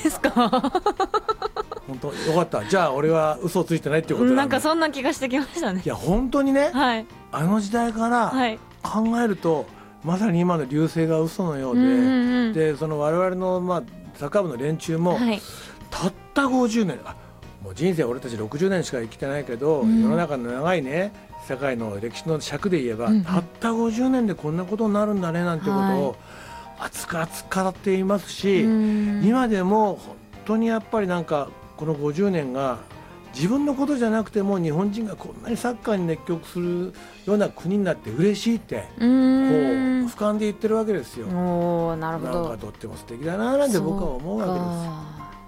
ですか？ 本当よかった。じゃあ俺は嘘をついてないっていうことなんかそんな気がしてきましたね。 いや本当にね、 はい、 あの時代からはい考えると、まさに今の流星が嘘のようで、 うんうんうん、 でその我々の、サッカー部の連中も、 はい、 たった50年、もう人生俺たち60年しか生きてないけど、世の中の長いね世界の歴史の尺で言えば、たった50年でこんなことになるんだねなんてことを熱く熱く語っていますし、今でも本当にやっぱりなんかこの50年が自分のことじゃなくても日本人がこんなにサッカーに熱狂するような国になって嬉しいってこう俯瞰で言ってるわけですよ。 おー、なるほど。 なんかとっても素敵だななんて僕は思うわけです。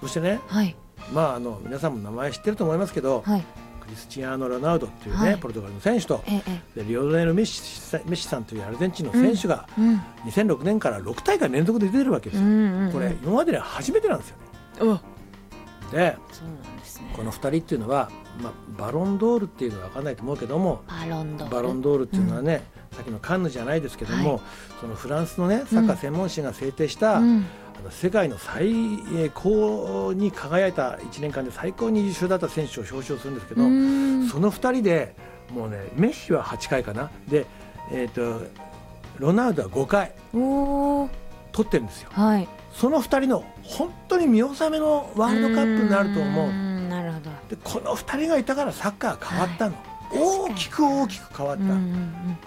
そしてね、 はい、 皆さんも名前知ってると思いますけど、 はい、 クリスチアーノ・ロナウドっていうね、ポルトガルの選手と、でリオネル・メッシさんというアルゼンチンの選手が、2006年から6大会連続で出てるわけですよ。これ今まででは初めてなんですよね。でそうなんですね。 この2人っていうのは、バロンドールっていうのは分かんないと思うけども、 バロンドールっていうのはね、さっきのカンヌじゃないですけども、そのフランスのねサッカー専門誌が制定した、世界の最高に輝いた1年間で最高に優秀だった選手を表彰するんですけど、その2人でもうね、メッシは8回かなで、ロナウドは5回取ってるんですよ。 はい、 その2人の本当に見納めのワールドカップになると思う。 なるほど。 でこの2人がいたからサッカーが変わったの、大きく変わった、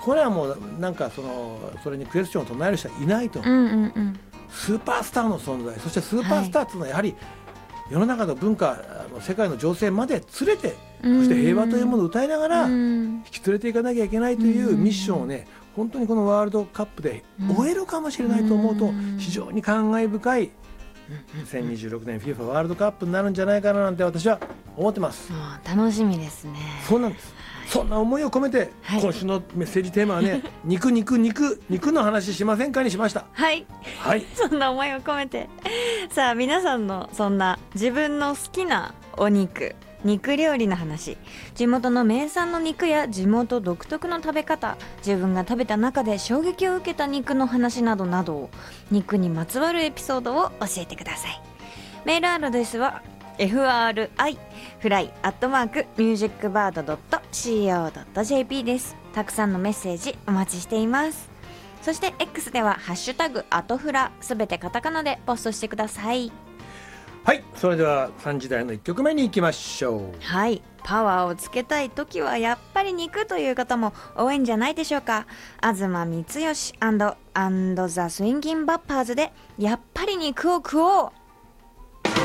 これはもうなんかそれにクエスチョンを唱える人はいないと思う、スーパースターの存在、そしてスーパースターっていうのはやはり世の中の文化、世界の情勢まで連れて、そして平和というものを歌いながら引き連れていかなきゃいけないというミッションをね、本当にこのワールドカップで終えるかもしれないと思うと、非常に感慨深い2026年 FIFA ワールドカップになるんじゃないかななんて私は思ってます。 楽しみですね。 そうなんです。そんな思いを込めて、今週のメッセージテーマはね、肉の話しませんかにしました。 はい、そんな思いを込めて、さあ皆さんのそんな自分の好きなお肉料理の話、地元の名産の肉や地元独特の食べ方、自分が食べた中で衝撃を受けた肉の話などなど、肉にまつわるエピソードを教えてください。メールアドレスはfri_musicbird.co.jp です。たくさんのメッセージお待ちしています。そして X ではハッシュタグアトフラ、すべてカタカナでポストしてください。 はい、それでは3時台の1曲目に行きましょう。 はい、パワーをつけたい時はやっぱり肉という方も多いんじゃないでしょうか。東光義&ザ・スウィンギン・バッパーズでやっぱり肉を食おう。